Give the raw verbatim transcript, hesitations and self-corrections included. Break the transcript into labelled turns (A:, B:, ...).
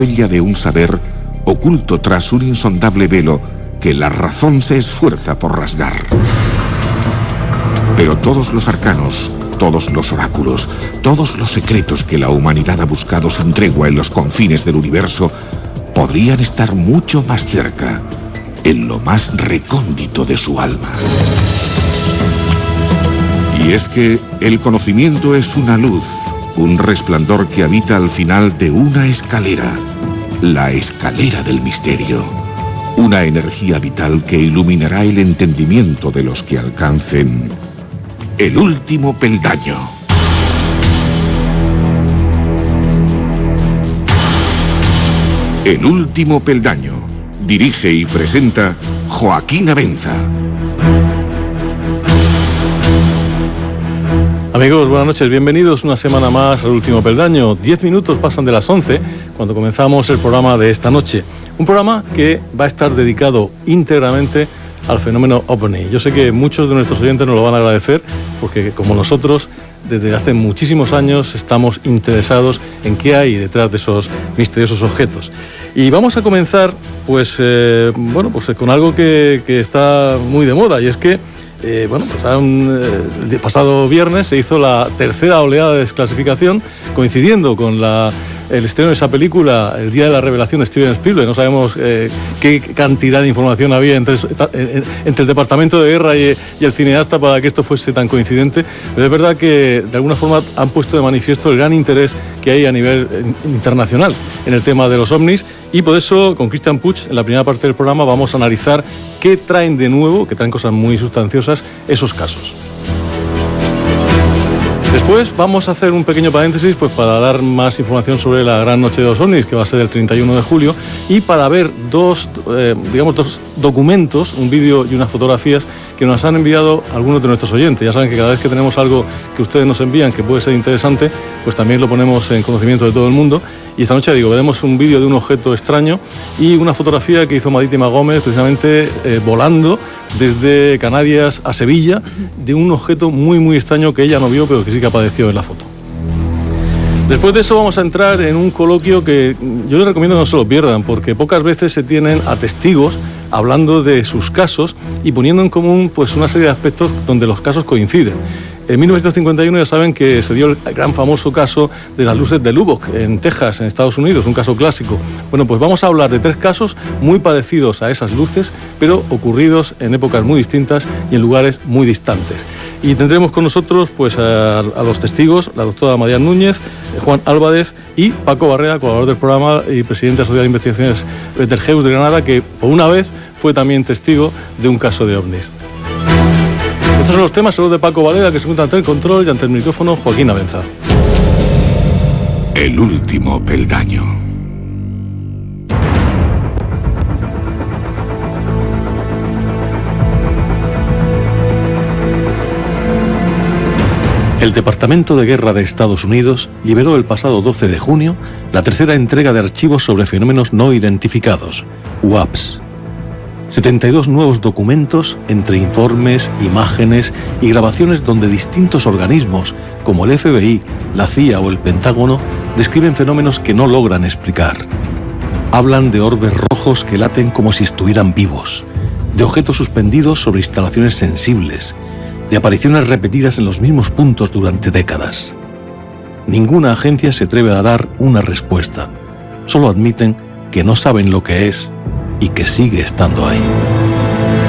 A: huella de un saber oculto tras un insondable velo que la razón se esfuerza por rasgar. Pero todos los arcanos, todos los oráculos, todos los secretos que la humanidad ha buscado sin tregua en los confines del universo podrían estar mucho más cerca, en lo más recóndito de su alma. Y es que el conocimiento es una luz, un resplandor que habita al final de una escalera, la escalera del misterio. Una energía vital que iluminará el entendimiento de los que alcancen el último peldaño. El último peldaño. Dirige y presenta Joaquín Abenza.
B: Amigos, buenas noches, bienvenidos una semana más al último peldaño. Diez minutos pasan de las once cuando comenzamos el programa de esta noche. Un programa que va a estar dedicado íntegramente al fenómeno OVNI. Yo sé que muchos de nuestros oyentes nos lo van a agradecer porque, como nosotros, desde hace muchísimos años estamos interesados en qué hay detrás de esos misteriosos objetos. Y vamos a comenzar pues, eh, bueno, pues con algo que, que está muy de moda, y es que Eh, bueno, pues un, eh, el pasado viernes se hizo la tercera oleada de desclasificación, coincidiendo con la, el estreno de esa película, el día de la revelación de Steven Spielberg. No sabemos eh, qué cantidad de información había entre, entre el Departamento de Guerra y, y el cineasta para que esto fuese tan coincidente, pero es verdad que de alguna forma han puesto de manifiesto el gran interés que hay a nivel internacional en el tema de los ovnis. Y por eso, con Cristian Puig, en la primera parte del programa, vamos a analizar qué traen de nuevo, que traen cosas muy sustanciosas, esos casos. Después vamos a hacer un pequeño paréntesis pues, para dar más información sobre la gran noche de los ovnis, que va a ser el treinta y uno de julio, y para ver dos, eh, digamos, dos documentos, un vídeo y unas fotografías que nos han enviado algunos de nuestros oyentes. Ya saben que cada vez que tenemos algo que ustedes nos envían que puede ser interesante, pues también lo ponemos en conocimiento de todo el mundo. Y esta noche, digo, veremos un vídeo de un objeto extraño y una fotografía que hizo Marítima Gómez, precisamente eh, volando desde Canarias a Sevilla, de un objeto muy, muy extraño que ella no vio, pero que sí que apareció en la foto. Después de eso vamos a entrar en un coloquio que yo les recomiendo que no se lo pierdan, porque pocas veces se tienen a testigos hablando de sus casos y poniendo en común pues, una serie de aspectos donde los casos coinciden. En mil novecientos cincuenta y uno ya saben que se dio el gran famoso caso de las luces de Lubbock, en Texas, en Estados Unidos, un caso clásico. Bueno, pues vamos a hablar de tres casos muy parecidos a esas luces, pero ocurridos en épocas muy distintas y en lugares muy distantes. Y tendremos con nosotros pues, a, a los testigos, la doctora María Núñez, Juan Álvarez y Paco Barrera, colaborador del programa y presidente de la Sociedad de Investigaciones Betelgeuse de Granada, que por una vez fue también testigo de un caso de ovnis. Estos son los temas, saludos de Paco Valera, que se encuentra ante el control, y ante el micrófono Joaquín Abenza.
A: El último peldaño.
B: El Departamento de Guerra de Estados Unidos liberó el pasado doce de junio la tercera entrega de archivos sobre fenómenos no identificados, U A Ps. setenta y dos nuevos documentos entre informes, imágenes y grabaciones donde distintos organismos, como el F B I, la C I A o el Pentágono, describen fenómenos que no logran explicar. Hablan de orbes rojos que laten como si estuvieran vivos, de objetos suspendidos sobre instalaciones sensibles, de apariciones repetidas en los mismos puntos durante décadas. Ninguna agencia se atreve a dar una respuesta, solo admiten que no saben lo que es y que sigue estando ahí.